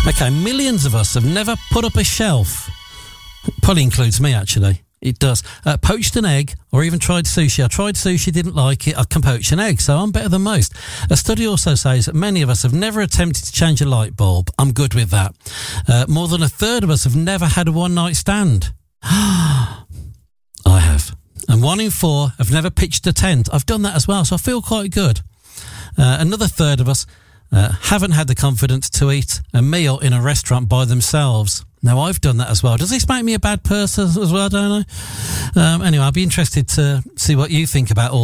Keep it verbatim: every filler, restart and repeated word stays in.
Okay, millions of us have never put up a shelf. Probably includes me, actually. It does. Uh, poached an egg or even tried sushi. I tried sushi, didn't like it. I can poach an egg, so I'm better than most. A study also says that many of us have never attempted to change a light bulb. I'm good with that. Uh, more than a third of us have never had a one-night stand. I have. And one in four have never pitched a tent. I've done that as well, so I feel quite good. Uh, another third of us uh, haven't had the confidence to eat a meal in a restaurant by themselves. Now, I've done that as well. Does this make me a bad person as well? I don't know. Um, anyway, I'd be interested to see what you think about all